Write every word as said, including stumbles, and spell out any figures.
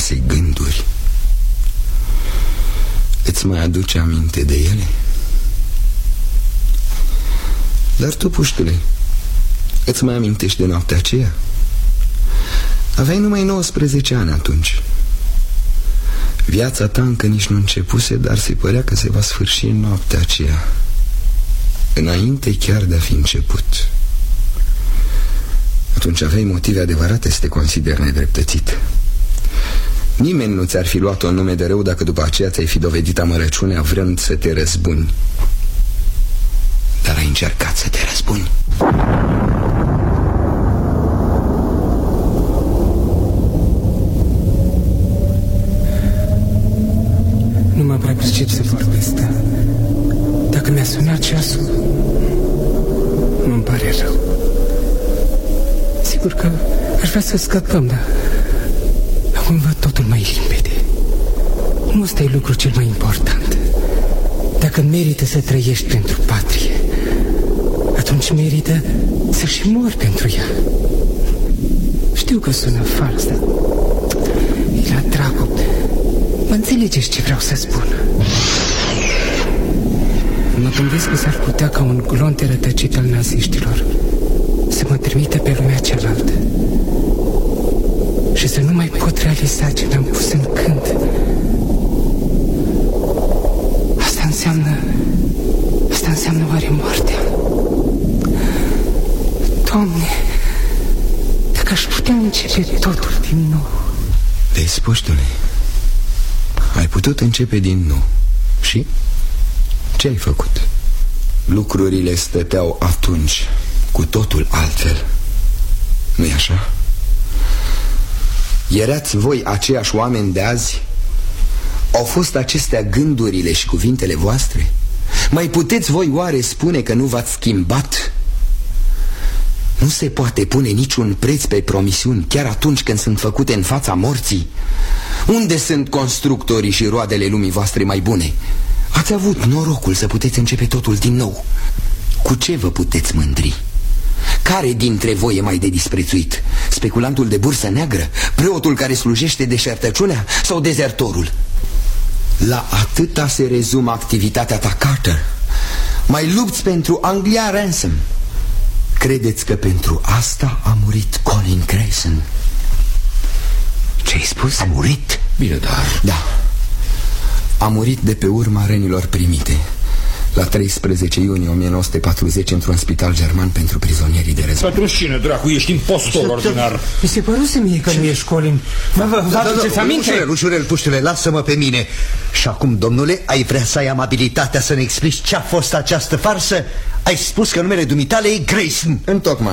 frumoase gânduri. Îți mai aduce aminte de ele? Dar tu, puștule, îți mai amintești de noaptea aceea? Aveai numai nouăsprezece ani atunci. Viața ta încă nici nu începuse, dar se părea că se va sfârși în noaptea aceea, înainte chiar de a fi început. Atunci aveai motive adevărate să te consideri nedreptățit. Nimeni nu ți-ar fi luat-o în nume de rău dacă după aceea ți-ai fi dovedit amărăciunea vrând să te răzbuni. Dar ai încercat să te răzbuni. Nu mă prea pricep să vorbesc, dar dacă mi-a sunat ceasul, nu-mi pare rău. Sigur că aș vrea să scăpăm, dar acum văd totul mai limpede. Nu ăsta e lucrul cel mai important. Dacă merită să trăiești pentru patrie, atunci merită să și mori pentru ea. Știu că sună fals, dar e la dracu. Mă înțelegeți ce vreau să spun? Mă gândesc că s-ar putea ca un glonte rătăcit al naziștilor să mă trimită pe lumea cealaltă și să nu mai pot realiza ce mi-am pus în cânt. Asta înseamnă... Asta înseamnă oare moartea? Doamne, dacă aș putea începe totul din nou. Vezi, puștule, ai putut începe din nou. Și? Ce ai făcut? Lucrurile stăteau atunci cu totul altfel. Nu-i așa? Erați voi aceiași oameni de azi? Au fost acestea gândurile și cuvintele voastre? Mai puteți voi oare spune că nu v-ați schimbat? Nu se poate pune niciun preț pe promisiuni, chiar atunci când sunt făcute în fața morții. Unde sunt constructorii și roadele lumii voastre mai bune? Ați avut norocul să puteți începe totul din nou. Cu ce vă puteți mândri? Care dintre voi e mai de disprețuit? Speculantul de bursă neagră? Preotul care slujește deșertăciunea? Sau dezertorul? La atâta se rezumă activitatea ta, Carter. Mai lupți pentru Anglia Ransom. Credeți că pentru asta a murit Colin Grayson? Ce-ai spus? A murit? Bine, dar... Da. A murit de pe urma rănilor primite la treisprezece iunie o mie nouă sute patruzeci într-un spital german pentru prizonierii de război. Pentru cine, dracu? Ești impostor ordinar. Mi se păruse mie că nu ești Colin. Mă, vă, vă aduceți aminte? Ușurel, ușurel, puștule, lasă-mă pe mine. Și acum, domnule, ai vrea să ai amabilitatea să ne explici ce a fost această farsă? Ai spus că numele dumitale e Grayson. Întocmai.